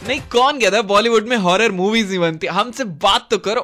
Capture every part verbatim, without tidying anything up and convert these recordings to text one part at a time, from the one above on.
नहीं, कौन कहता है बॉलीवुड में हॉरर मूवीज नहीं बनती? हमसे बात तो करो।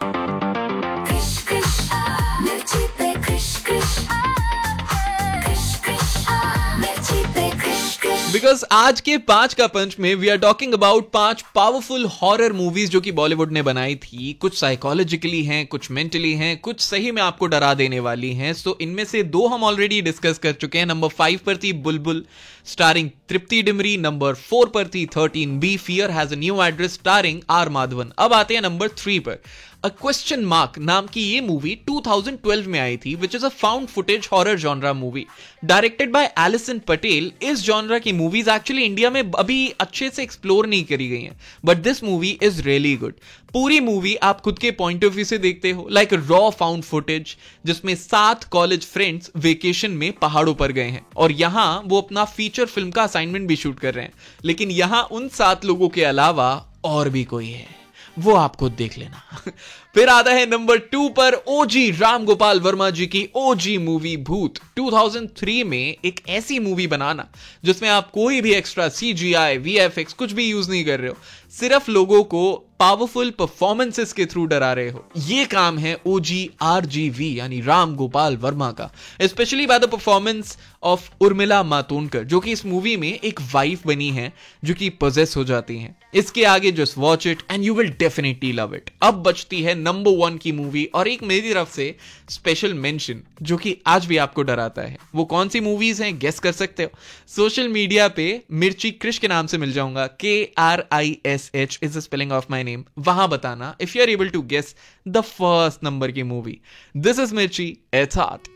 बिकॉज आज के पांच का पंच में वी आर टॉकिंग अबाउट पांच पावरफुल हॉरर मूवीज जो कि बॉलीवुड ने बनाई थी। कुछ साइकोलॉजिकली हैं, कुछ मेंटली हैं, कुछ सही में आपको डरा देने वाली हैं। सो इनमें से दो हम ऑलरेडी डिस्कस कर चुके हैं। नंबर फाइव पर थी बुलबुल स्टारिंग तृप्ति डिमरी। नंबर फोर पर थी thirteen B fear has a new address starring are Madhavan. अब आते हैं नंबर थ्री पर। अ क्वेश्चन मार्क नाम की ये मूवी टू थाउजेंड ट्वेल्व में आई थी, which is a found footage horror genre movie directed by Allison Patel. इस जॉनरा की मूवीज एक्चुअली इंडिया में अभी अच्छे से एक्सप्लोर नहीं करी गई हैं, but this movie is really good. पूरी मूवी आप खुद के पॉइंट ऑफ व्यू से देखते हो, लाइक रॉ फाउंड फुटेज, जिसमें सात कॉलेज फ्रेंड्स वेकेशन में पहाड़ों पर गए हैं और यहां वो अपना फीचर फिल्म का असाइनमेंट भी शूट कर रहे हैं। लेकिन यहां उन सात लोगों के अलावा और भी कोई है, वो आप खुद देख लेना। फिर आता है नंबर टू पर ओजी राम गोपाल वर्मा जी की ओजी मूवी भूत। टू थाउजेंड थ्री में एक ऐसी मूवी बनाना जिसमें आप कोई भी एक्स्ट्रा सीजीआई, वीएफएक्स कुछ भी यूज नहीं कर रहे हो, सिर्फ लोगों को पावरफुल परफॉर्मेंसेस के थ्रू डरा रहे हो, ये काम है ओजी आरजीवी यानी राम गोपाल वर्मा का। Specially by the performance of Urmila Matondkar, जो कि इस मूवी में एक वाइफ बनी है जो कि पोजेस हो जाती हैं। इसके आगे just watch it and you will definitely love it. अब बचती है नंबर वन की मूवी और एक मेरी तरफ से स्पेशल मेंशन जो कि आज भी आपको डराता है। वो कौन सी मूवीज हैं गेस कर सकते हो? सोशल मीडिया पे मिर्ची क्रिश के नाम से मिल जाऊंगा, के are I S H is the spelling of my name. वहां बताना if you are able to guess the first number की मूवी। दिस इज मिर्ची, इट्स हॉट।